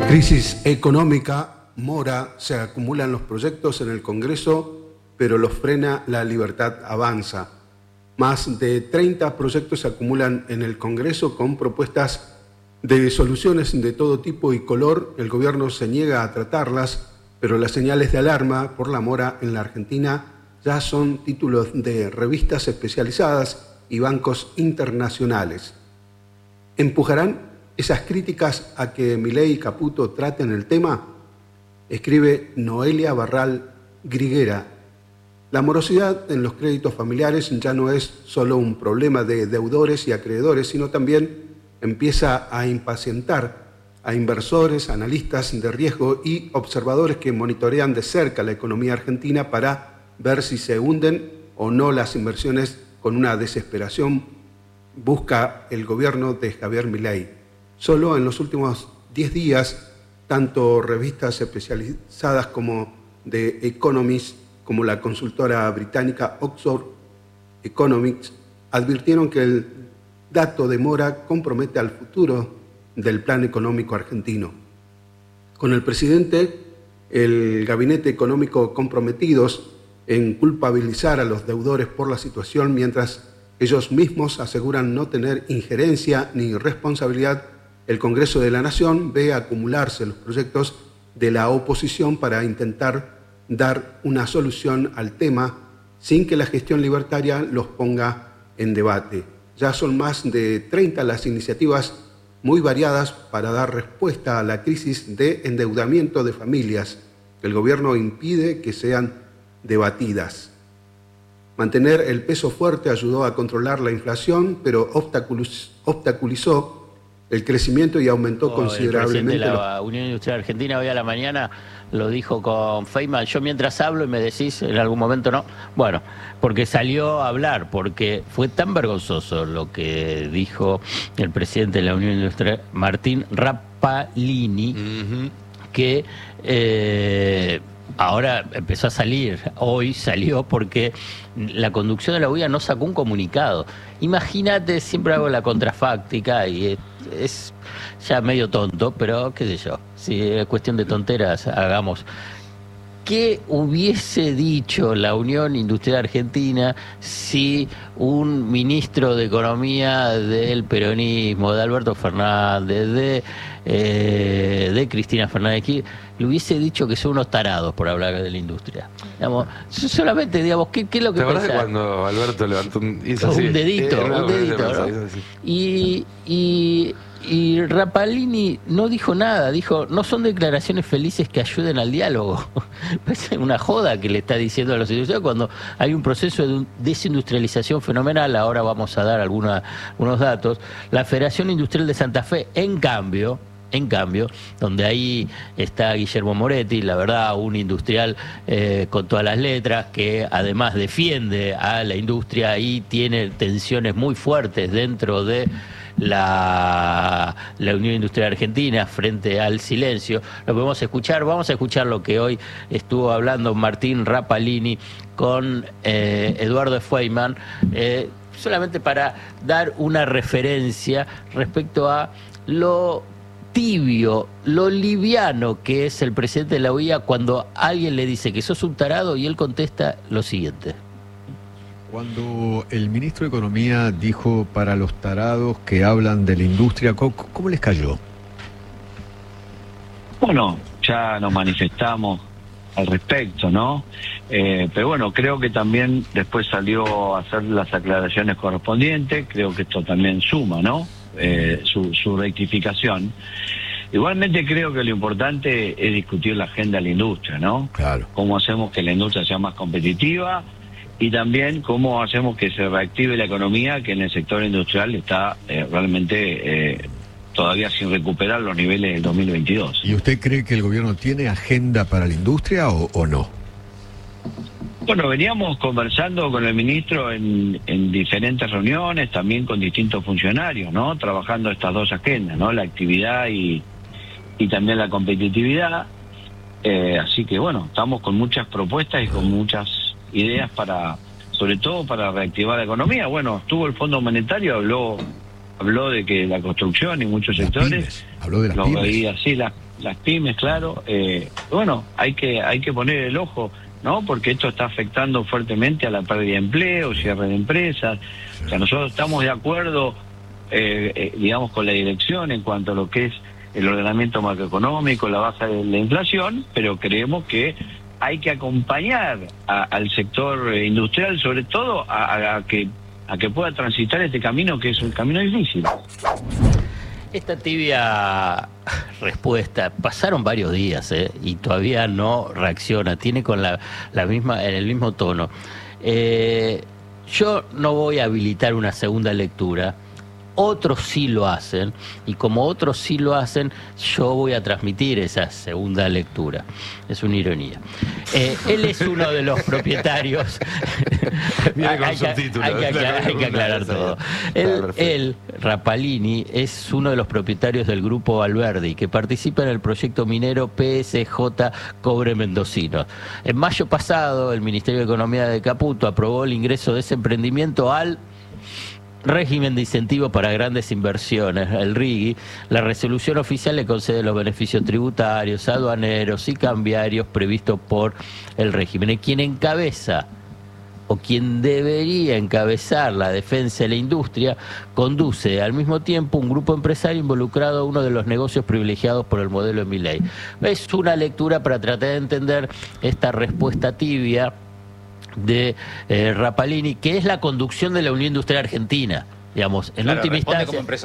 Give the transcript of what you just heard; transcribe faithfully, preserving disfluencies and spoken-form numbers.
Crisis económica, mora, se acumulan los proyectos en el Congreso, pero los frena la libertad avanza. Más de treinta proyectos se acumulan en el Congreso con propuestas de soluciones de todo tipo y color. El gobierno se niega a tratarlas, pero las señales de alarma por la mora en la Argentina ya son títulos de revistas especializadas y bancos internacionales. ¿Empujarán esas críticas a que Milei y Caputo traten el tema? Escribe Noelia Barral Griguera. La morosidad en los créditos familiares ya no es solo un problema de deudores y acreedores, sino también empieza a impacientar a inversores, analistas de riesgo y observadores que monitorean de cerca la economía argentina para ver si se hunden o no las inversiones. Con una desesperación busca el gobierno de Javier Milei. Solo en los últimos diez días, tanto revistas especializadas como The Economist, como la consultora británica Oxford Economics, advirtieron que el dato de mora compromete al futuro del plan económico argentino. Con el presidente, el gabinete económico comprometidos en culpabilizar a los deudores por la situación, mientras ellos mismos aseguran no tener injerencia ni responsabilidad, el Congreso de la Nación ve acumularse los proyectos de la oposición para intentar dar una solución al tema sin que la gestión libertaria los ponga en debate. Ya son más de treinta las iniciativas muy variadas para dar respuesta a la crisis de endeudamiento de familias. El gobierno impide que sean debatidas. Mantener el peso fuerte ayudó a controlar la inflación, pero obstaculizó el crecimiento y aumentó oh, considerablemente. El presidente de la Unión Industrial Argentina hoy a la mañana lo dijo con Feynman. Yo mientras hablo y me decís en algún momento no. Bueno, porque salió a hablar, porque fue tan vergonzoso lo que dijo el presidente de la Unión Industrial, Martín Rapalini, uh-huh. que eh, ahora empezó a salir, hoy salió porque la conducción de la U I A no sacó un comunicado. Imagínate, siempre hago la contrafáctica y es, es ya medio tonto, pero qué sé yo, si es cuestión de tonteras, hagamos. ¿Qué hubiese dicho la Unión Industrial Argentina si un ministro de Economía del peronismo, de Alberto Fernández, de, eh, de Cristina Fernández, le hubiese dicho que son unos tarados por hablar de la industria? Digamos, solamente, digamos, ¿qué, qué es lo que ¿te acordás pensás? Cuando Alberto levantó un, hizo así, un dedito, eh, un dedito, ¿no? Y, y, y Rapalini no dijo nada, dijo, no son declaraciones felices que ayuden al diálogo. Es una joda que le está diciendo a los industriales cuando hay un proceso de desindustrialización fenomenal. Ahora vamos a dar alguna, unos datos. La Federación Industrial de Santa Fe, en cambio, En cambio, donde ahí está Guillermo Moretti, la verdad, un industrial eh, con todas las letras, que además defiende a la industria y tiene tensiones muy fuertes dentro de la, la Unión Industrial Argentina frente al silencio. Lo podemos escuchar, vamos a escuchar lo que hoy estuvo hablando Martín Rapalini con eh, Eduardo Feynman, eh, solamente para dar una referencia respecto a lo tibio, lo liviano que es el presidente de la U I A cuando alguien le dice que sos un tarado y él contesta lo siguiente. Cuando el ministro de Economía dijo para los tarados que hablan de la industria, ¿cómo, cómo les cayó? Bueno, ya nos manifestamos al respecto, ¿no? Eh, pero bueno, creo que también después salió a hacer las aclaraciones correspondientes, creo que esto también suma, ¿no? Eh, su, su rectificación. Igualmente creo que lo importante es discutir la agenda de la industria, ¿no? Claro. Cómo hacemos que la industria sea más competitiva y también cómo hacemos que se reactive la economía, que en el sector industrial está eh, realmente eh, todavía sin recuperar los niveles del dos mil veintidós. ¿Y usted cree que el gobierno tiene agenda para la industria o, o no? Bueno, veníamos conversando con el ministro en, en diferentes reuniones, también con distintos funcionarios, ¿no? Trabajando estas dos agendas, ¿no? La actividad y, y también la competitividad. Eh, así que, bueno, estamos con muchas propuestas y con muchas ideas para, sobre todo para reactivar la economía. Bueno, estuvo el Fondo Monetario, habló habló de que la construcción y muchos las sectores, pymes. Habló de las lo pymes. veía así, la, las pymes, claro. Eh, bueno, hay que hay que poner el ojo, ¿no? Porque esto está afectando fuertemente a la pérdida de empleo, cierre de empresas. O sea, nosotros estamos de acuerdo, eh, eh, digamos, con la dirección en cuanto a lo que es el ordenamiento macroeconómico, la baja de la inflación, pero creemos que hay que acompañar a, al sector industrial, sobre todo a, a, a que a que pueda transitar este camino, que es un camino difícil. Esta tibia respuesta, pasaron varios días, ¿eh? Y todavía no reacciona, tiene con la, la misma, en el mismo tono. Eh, yo no voy a habilitar una segunda lectura. Otros sí lo hacen, y como otros sí lo hacen, yo voy a transmitir esa segunda lectura. Es una ironía. Eh, él es uno de los propietarios. Viene con hay, que, subtítulos, hay, que aclarar, hay que aclarar todo. Él, él, Rapalini, es uno de los propietarios del grupo Alberdi, que participa en el proyecto minero P S J Cobre Mendocino. En mayo pasado, el Ministerio de Economía de Caputo aprobó el ingreso de ese emprendimiento al régimen de incentivos para grandes inversiones, el R I G I. La resolución oficial le concede los beneficios tributarios, aduaneros y cambiarios previstos por el régimen. Y quien encabeza, o quien debería encabezar la defensa de la industria, conduce al mismo tiempo un grupo empresario involucrado a uno de los negocios privilegiados por el modelo de Milei. Es una lectura para tratar de entender esta respuesta tibia de eh, Rapalini, que es la conducción de la Unión Industrial Argentina, digamos, en Claro, última responde instancia. como